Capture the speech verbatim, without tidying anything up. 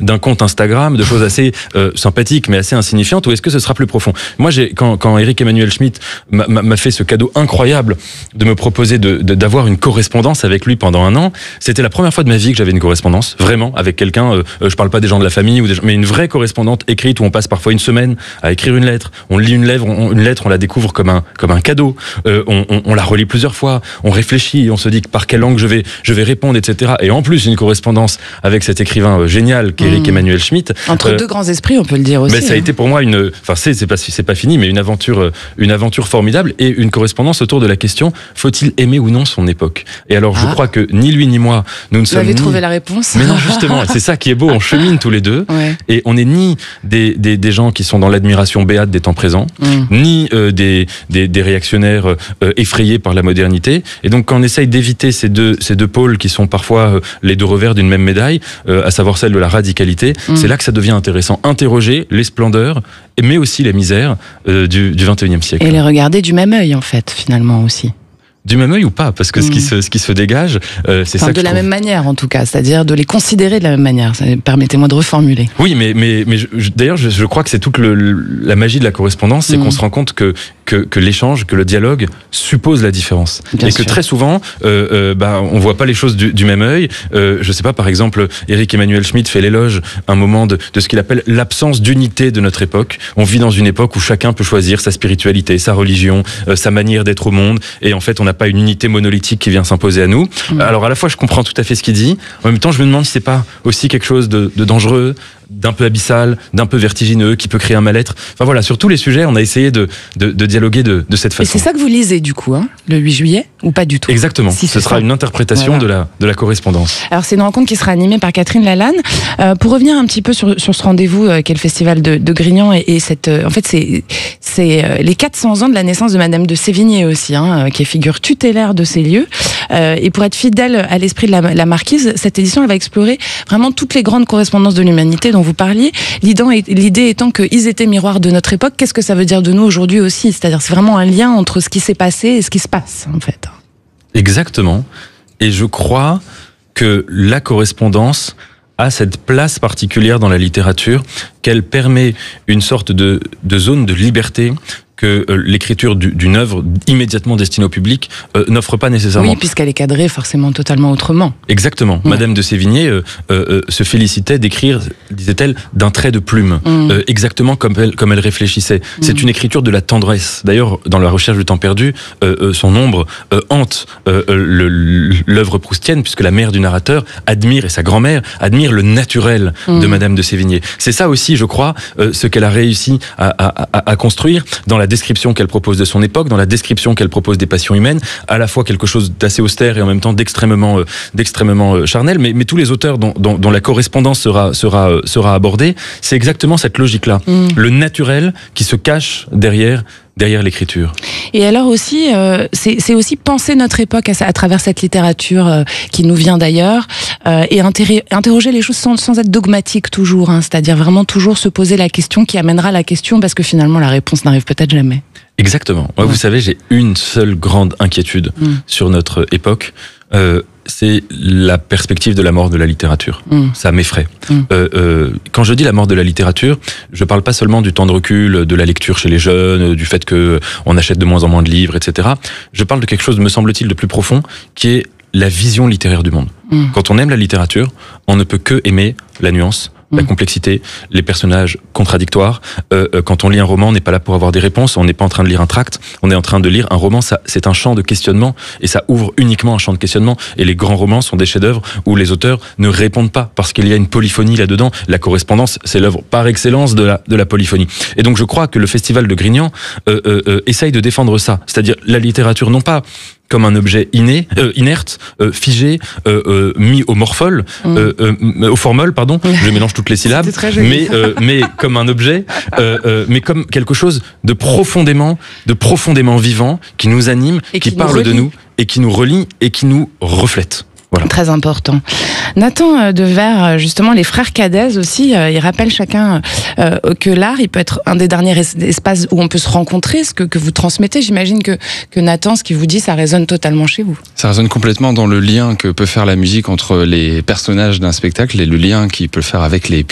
d'un compte Instagram, de choses assez euh, sympathiques mais assez insignifiantes, ou est-ce que ce sera plus profond? Moi, j'ai, quand, quand Éric Emmanuel Schmitt m'a, m'a fait ce cadeau incroyable de me proposer de, de, d'avoir une correspondance avec lui pendant un an, c'était la première fois de ma vie que j'avais une correspondance, vraiment, avec quelqu'un, euh, je parle pas des gens de la famille, ou des gens, mais une vraie correspondante écrite où on passe parfois une semaine à écrire une lettre, on lit une lettre, on, une lettre, on la découvre comme un, comme un cadeau, euh, on, on, on la relit plusieurs fois, on réfléchit, on se dit par quelle langue je vais, je vais répondre, et cetera. Et en plus, une correspondance avec cet écrivain euh, génial qu'est Éric mmh. Emmanuel Schmitt. Entre euh, deux grands esprits, on peut le dire aussi. Mais ça a hein. été pour moi une, enfin c'est, c'est pas, c'est pas fini, mais une aventure, une aventure formidable et une correspondance autour de la question, faut-il aimer ou non son époque? Et alors, je ah. crois que ni lui ni moi, nous ne Vous sommes avez ni... trouvé la réponse. Mais non, justement, c'est ça qui est beau, on chemine tous les deux, ouais. et on n'est ni des, des, des gens qui sont dans l'admiration béate des temps présents, mmh. ni euh, des, des, des réactionnaires euh, effrayés par la modernité. Et donc, quand on essaye d'éviter ces deux, ces deux pôles qui sont parfois euh, les deux revers d'une même médaille, euh, à savoir celle de la radicalité, mmh. c'est là que ça devient intéressant. Interroger les splendeurs, mais aussi les misères euh, du, du vingt et unième siècle. Et les regarder du même œil, en fait, finalement aussi. Du même œil ou pas? Parce que mmh. ce, qui se, ce qui se dégage, euh, c'est enfin, ça de que la je même manière, en tout cas, c'est-à-dire de les considérer de la même manière. Permettez-moi de reformuler. Oui, mais, mais, mais je, d'ailleurs, je, je crois que c'est toute le, la magie de la correspondance, c'est mmh. qu'on se rend compte que, que, que l'échange, que le dialogue suppose la différence. Bien et sûr. que très souvent, euh, euh, bah, on voit pas les choses du, du même œil. Euh, je sais pas, par exemple, Éric Emmanuel Schmitt fait l'éloge un moment de, de ce qu'il appelle l'absence d'unité de notre époque. On vit dans une époque où chacun peut choisir sa spiritualité, sa religion, euh, sa manière d'être au monde, et en fait, on n'a pas une unité monolithique qui vient s'imposer à nous. Mmh. Alors à la fois je comprends tout à fait ce qu'il dit, en même temps je me demande si c'est pas aussi quelque chose de, de dangereux, d'un peu abyssal, d'un peu vertigineux, qui peut créer un mal-être. Enfin voilà, sur tous les sujets, on a essayé de, de, de dialoguer de, de cette façon. Et c'est ça que vous lisez du coup, hein, le huit juillet, ou pas du tout? Exactement, si ce sera ça. Une interprétation voilà. de, la, de la correspondance. Alors c'est une rencontre qui sera animée par Catherine Lalanne. Euh, pour revenir un petit peu sur, sur ce rendez-vous euh, qu'est le festival de, de Grignan, et, et cette, euh, en fait c'est, c'est euh, les quatre cents ans de la naissance de Madame de Sévigné aussi, hein, euh, qui est figure tutélaire de ces lieux. Euh, et pour être fidèle à l'esprit de la, la marquise, cette édition elle va explorer vraiment toutes les grandes correspondances de l'humanité dont vous parliez. L'idée étant qu'ils étaient miroirs de notre époque, qu'est-ce que ça veut dire de nous aujourd'hui aussi? C'est-à-dire c'est vraiment un lien entre ce qui s'est passé et ce qui se passe en fait. Exactement. Et je crois que la correspondance a cette place particulière dans la littérature, qu'elle permet une sorte de, de zone de liberté que euh, l'écriture du, d'une œuvre immédiatement destinée au public euh, n'offre pas nécessairement. Oui, puisqu'elle est cadrée forcément totalement autrement. Exactement. Ouais. Madame de Sévigné euh, euh, se félicitait d'écrire, disait-elle, d'un trait de plume, mmh. euh, exactement comme elle, comme elle réfléchissait. Mmh. C'est une écriture de la tendresse. D'ailleurs, dans la recherche du temps perdu, euh, euh, son ombre euh, hante euh, le, l'œuvre proustienne, puisque la mère du narrateur admire, et sa grand-mère admire le naturel mmh. de Madame de Sévigné. C'est ça aussi, je crois, euh, ce qu'elle a réussi à, à, à, à construire dans la description qu'elle propose de son époque, dans la description qu'elle propose des passions humaines, à la fois quelque chose d'assez austère et en même temps d'extrêmement, euh, d'extrêmement euh, charnel, mais, mais tous les auteurs dont, dont, dont la correspondance sera, sera, euh, sera abordée, c'est exactement cette logique-là. Mmh. Le naturel qui se cache derrière derrière l'écriture. Et alors aussi, euh, c'est, c'est aussi penser notre époque à, à travers cette littérature euh, qui nous vient d'ailleurs, euh, et intér- interroger les choses sans, sans être dogmatique toujours, hein, c'est-à-dire vraiment toujours se poser la question qui amènera la question, parce que finalement la réponse n'arrive peut-être jamais. Exactement. Moi, ouais. Vous savez, j'ai une seule grande inquiétude mmh. sur notre époque. Euh, c'est la perspective de la mort de la littérature. Mmh. Ça m'effraie. Mmh. Euh, euh, quand je dis la mort de la littérature, je parle pas seulement du temps de recul, de la lecture chez les jeunes, du fait que on achète de moins en moins de livres, et cetera. Je parle de quelque chose, me semble-t-il, de plus profond, qui est la vision littéraire du monde. Mmh. Quand on aime la littérature, on ne peut que aimer la nuance, la complexité, les personnages contradictoires. Euh, quand on lit un roman, on n'est pas là pour avoir des réponses, on n'est pas en train de lire un tract, on est en train de lire un roman, ça, c'est un champ de questionnement, et ça ouvre uniquement un champ de questionnement. Et les grands romans sont des chefs-d'œuvre où les auteurs ne répondent pas, parce qu'il y a une polyphonie là-dedans. La correspondance, c'est l'œuvre par excellence de la, de la polyphonie. Et donc je crois que le Festival de Grignan euh, euh, essaye de défendre ça, c'est-à-dire la littérature non pas comme un objet inné, euh, inerte, euh, figé, euh, euh, mis au morphole, mmh. euh, euh, au formol, pardon, je mélange toutes les syllabes, mais euh, mais comme un objet, euh, euh, mais comme quelque chose de profondément, de profondément vivant, qui nous anime, et qui, qui parle nous de nous et qui nous relie et qui nous reflète. Voilà. Très important. Nathan Devers, justement, les frères Cadez aussi, euh, ils rappellent chacun euh, que l'art, il peut être un des derniers es- espaces où on peut se rencontrer, ce que, que vous transmettez. J'imagine que, que Nathan, ce qu'il vous dit, ça résonne totalement chez vous. Ça résonne complètement dans le lien que peut faire la musique entre les personnages d'un spectacle et le lien qu'il peut faire avec les